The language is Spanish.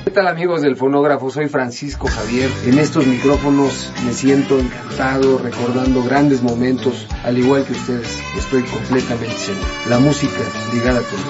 ¿Qué tal, amigos del fonógrafo? Soy Francisco Javier. En estos micrófonos me siento encantado recordando grandes momentos, al igual que ustedes. Estoy completamente seguro. La música ligada con